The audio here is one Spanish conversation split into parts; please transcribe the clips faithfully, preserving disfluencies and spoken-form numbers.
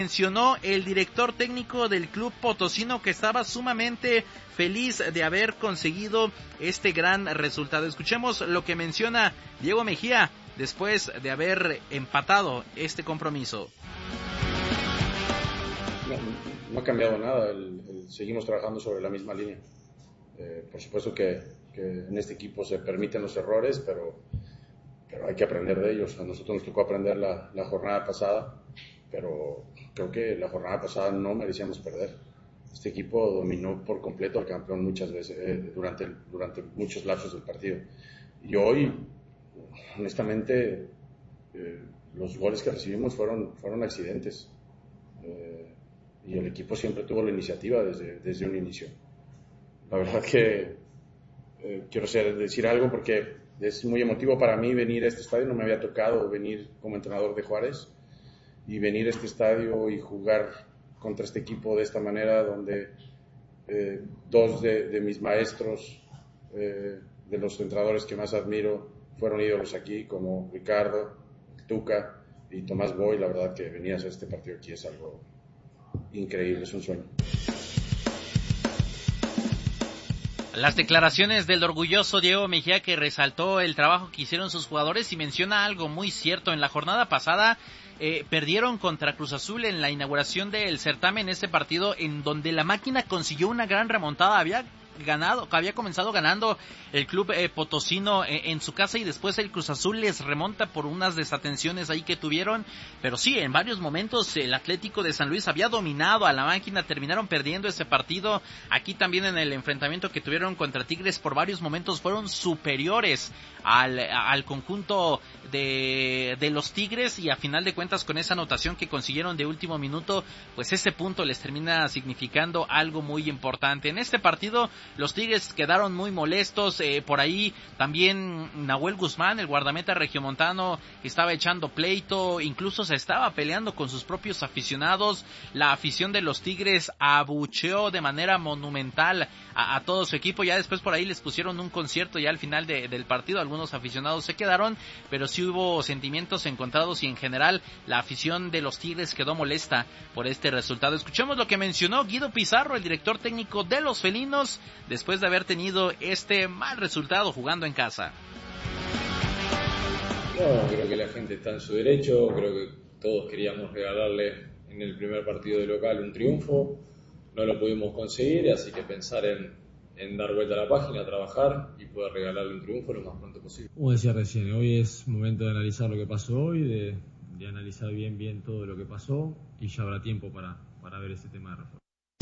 Mencionó el director técnico del club potosino que estaba sumamente feliz de haber conseguido este gran resultado. Escuchemos lo que menciona Diego Mejía después de haber empatado este compromiso. No, no ha cambiado nada, el, el, seguimos trabajando sobre la misma línea. Eh, por supuesto que, que en este equipo se permiten los errores, pero, pero hay que aprender de ellos. A nosotros nos tocó aprender la, la jornada pasada, pero creo que la jornada pasada no merecíamos perder. Este equipo dominó por completo al campeón muchas veces, eh, durante, durante muchos lapsos del partido. Y hoy, honestamente, eh, los goles que recibimos fueron, fueron accidentes. Eh, y el equipo siempre tuvo la iniciativa desde, desde un inicio. La verdad que eh, quiero ser, decir algo porque es muy emotivo para mí venir a este estadio. No me había tocado venir como entrenador de Juárez y venir a este estadio y jugar contra este equipo de esta manera, donde eh, dos de, de mis maestros, eh, de los entrenadores que más admiro, fueron ídolos aquí, como Ricardo, Tuca y Tomás Boy. La verdad que venir a hacer este partido aquí es algo increíble, es un sueño. Las declaraciones del orgulloso Diego Mejía, que resaltó el trabajo que hicieron sus jugadores y menciona algo muy cierto. En la jornada pasada eh, perdieron contra Cruz Azul en la inauguración del certamen, este partido en donde la máquina consiguió una gran remontada. Había ganado, había comenzado ganando el club eh, potosino eh, en su casa y después el Cruz Azul les remonta por unas desatenciones ahí que tuvieron, pero sí, en varios momentos el Atlético de San Luis había dominado a la máquina, terminaron perdiendo ese partido. Aquí también en el enfrentamiento que tuvieron contra Tigres, por varios momentos fueron superiores al, al conjunto de, de los Tigres, y a final de cuentas con esa anotación que consiguieron de último minuto, pues ese punto les termina significando algo muy importante. En este partido los Tigres quedaron muy molestos, eh, por ahí también Nahuel Guzmán, el guardameta regiomontano, estaba echando pleito, incluso se estaba peleando con sus propios aficionados. La afición de los Tigres abucheó de manera monumental a, a todo su equipo. Ya después por ahí les pusieron un concierto ya al final de, del partido, algunos aficionados se quedaron, pero sí hubo sentimientos encontrados y en general la afición de los Tigres quedó molesta por este resultado. Escuchemos lo que mencionó Guido Pizarro, el director técnico de los felinos, después de haber tenido este mal resultado jugando en casa. No, creo que la gente está en su derecho, creo que todos queríamos regalarle en el primer partido de local un triunfo, no lo pudimos conseguir, así que pensar en, en dar vuelta a la página, trabajar y poder regalarle un triunfo lo más pronto posible. Como decía recién, hoy es momento de analizar lo que pasó hoy, de, de analizar bien bien todo lo que pasó, y ya habrá tiempo para, para ver ese tema de reforma.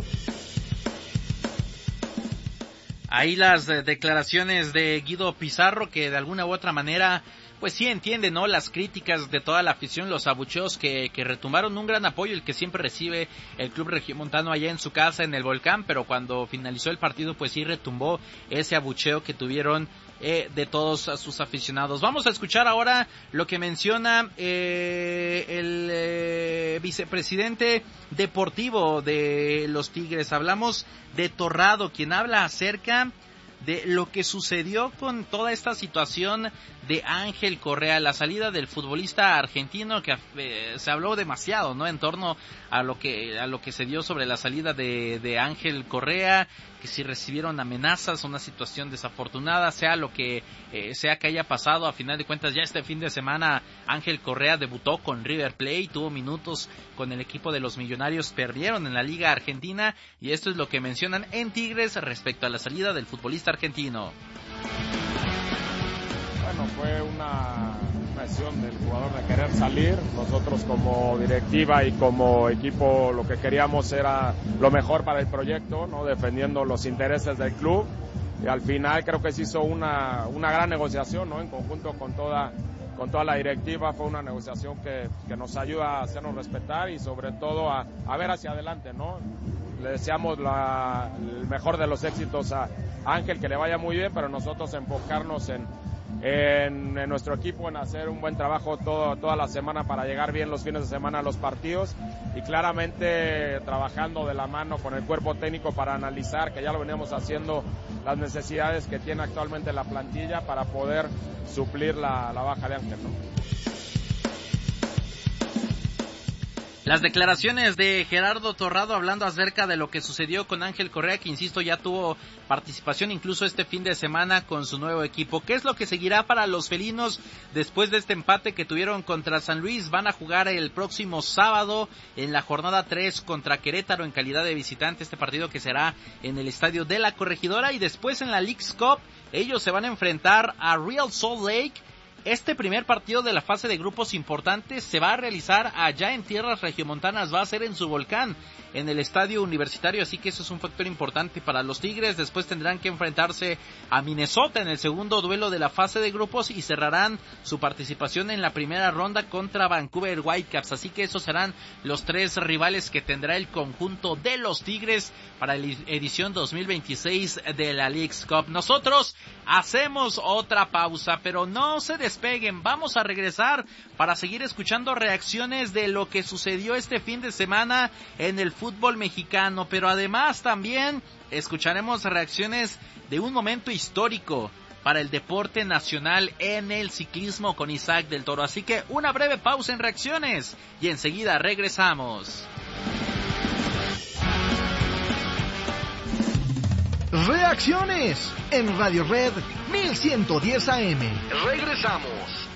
Ahí las eh, declaraciones de Guido Pizarro, que de alguna u otra manera pues sí entiende, ¿no?, las críticas de toda la afición, los abucheos que, que retumbaron, un gran apoyo el que siempre recibe el club regiomontano allá en su casa en el Volcán, pero cuando finalizó el partido pues sí retumbó ese abucheo que tuvieron eh, de todos sus aficionados. Vamos a escuchar ahora lo que menciona eh, el eh, vicepresidente deportivo de los Tigres. Hablamos de Torrado, quien habla acerca de lo que sucedió con toda esta situación de Ángel Correa, la salida del futbolista argentino, que eh, se habló demasiado, ¿no?, en torno a lo que a lo que se dio sobre la salida de, de Ángel Correa, que si recibieron amenazas, una situación desafortunada, sea lo que eh, sea que haya pasado. A final de cuentas, ya este fin de semana Ángel Correa debutó con River Plate, tuvo minutos con el equipo de los Millonarios, perdieron en la Liga Argentina, y esto es lo que mencionan en Tigres respecto a la salida del futbolista argentino. Bueno, fue una, una decisión del jugador de querer salir. Nosotros como directiva y como equipo lo que queríamos era lo mejor para el proyecto, ¿no?, defendiendo los intereses del club, y al final creo que se hizo una, una gran negociación, ¿no?, en conjunto con toda, con toda la directiva. Fue una negociación que, que nos ayuda a hacernos respetar y sobre todo a, a ver hacia adelante, ¿no? Le deseamos la, el mejor de los éxitos a Ángel, que le vaya muy bien, pero nosotros enfocarnos en, en, en nuestro equipo, en hacer un buen trabajo todo, toda la semana para llegar bien los fines de semana a los partidos, y claramente trabajando de la mano con el cuerpo técnico para analizar, que ya lo veníamos haciendo, las necesidades que tiene actualmente la plantilla para poder suplir la, la baja de Ángel, ¿no? Las declaraciones de Gerardo Torrado hablando acerca de lo que sucedió con Ángel Correa, que insisto ya tuvo participación incluso este fin de semana con su nuevo equipo. ¿Qué es lo que seguirá para los felinos después de este empate que tuvieron contra San Luis? Van a jugar el próximo sábado en la jornada tres contra Querétaro en calidad de visitante, este partido que será en el estadio de la Corregidora, y después en la Leagues Cup ellos se van a enfrentar a Real Salt Lake. Este primer partido de la fase de grupos importantes se va a realizar allá en tierras regiomontanas, va a ser en su volcán, en el estadio universitario, así que eso es un factor importante para los Tigres. Después tendrán que enfrentarse a Minnesota en el segundo duelo de la fase de grupos y cerrarán su participación en la primera ronda contra Vancouver Whitecaps, así que esos serán los tres rivales que tendrá el conjunto de los Tigres para la edición dos mil veintiséis de la Leagues Cup. Nosotros hacemos otra pausa, pero no se despeguen, vamos a regresar para seguir escuchando reacciones de lo que sucedió este fin de semana en el fútbol mexicano, pero además también escucharemos reacciones de un momento histórico para el deporte nacional en el ciclismo con Isaac del Toro. Así que una breve pausa en reacciones y enseguida regresamos. Reacciones en Radio Red mil ciento diez A M. Regresamos.